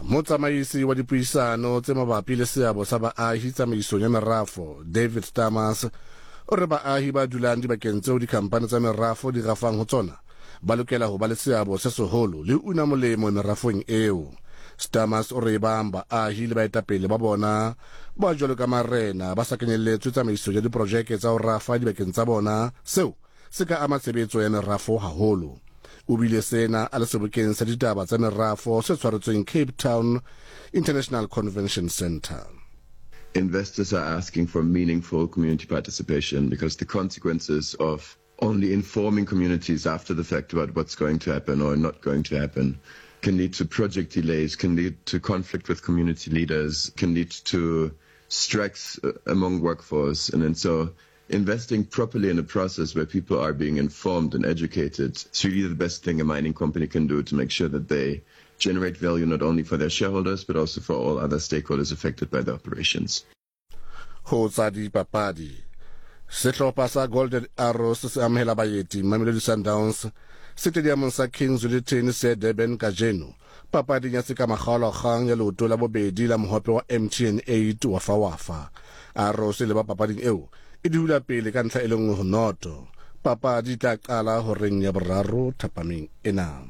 Motsamaisi wa dipuisano tse mabapi le seabo sa baahi tsamaisong ya merafo David Stamas o re baahi ba dulang dibakeng tseo dikhampani tsa merafo di rafang ho tsona ba lokela ho ba le seabo se seholo le una molemo merafong eo. Stamas o re bang baahi le baetapele ba bona ba jwalo ka marena ba sa kenyelletswe tsamaiso ya diprojeke tsa ho rafa dibakeng tsa bona, seo se ka ama tshebetso ya merafo haholo. O bile sena a le sebokeng sa ditaba tsa merafo se tshwaretsweng Cape Town International Convention Centre. Investors are asking for meaningful community participation because the consequences of only informing communities after the fact about what's going to happen or not going to happen can lead to project delays, can lead to conflict with community leaders, can lead to strikes among workforce. And so investing properly in a process where people are being informed and educated is really the best thing a mining company can do to make sure that they generate value not only for their shareholders but also for all other stakeholders affected by the operations. Ho tsa dipapadi, sehlopha sa Golden Arrows se amehela baeti Mamelodi Sundowns stadium sa Kings le Tennis se Durban kajeno papading ya sekamagalo-kgang ya leoto la bobedi la mohope wa MTN 8 wa Fawafa. Arrows le ba papading eo e dula pele ka ntlha e leng ho noto. Papadi tla qala ho reng ya boraro thapameng ena.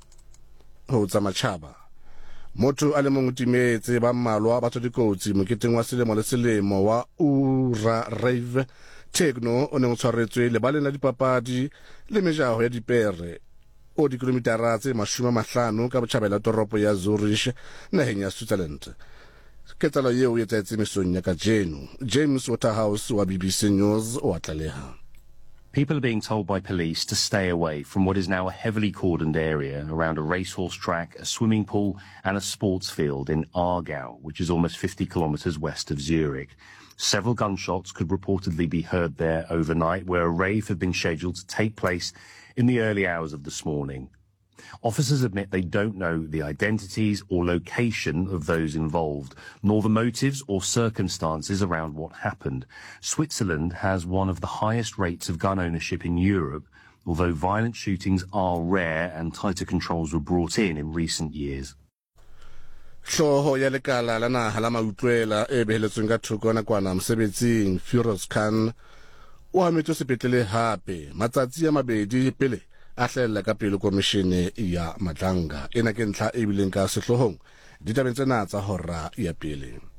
Ho tsa matjhaba, motho a le mong timetse ba mmalwa ba dikotsi moketeng wa selemo le selemo wa Ura Rave Techno o neng o tshwaretswe lebaleng la dipapadi le mejaho ya dipere o dikilomitara tse 50 ka botjhabela toropo ya Zurich naheng ya Switzerland. Ketalo yeo e etsahetse mesong ya kajeno. James Waterhouse wa BBC News o atlaleha. People are being told by police to stay away from what is now a heavily cordoned area around a racehorse track, a swimming pool and a sports field in Aargau, which is almost 50 kilometres west of Zurich. Several gunshots could reportedly be heard there overnight, where a rave had been scheduled to take place in the early hours of this morning. Officers admit they don't know the identities or location of those involved, nor the motives or circumstances around what happened. Switzerland has one of the highest rates of gun ownership in Europe, although violent shootings are rare and tighter controls were brought in recent years. Hloho ya lekala la naha la mautlwela e beheletsweng ka thoko nakwana mosebetsing Firoz Khan o ametswe sepetlele hape matsatsi a mabedi pele a hlahella ka pele komishene ya Madlanga ena ke ntlha e bileng ka sehlohong ditabeng tsena tsa hora ya pele.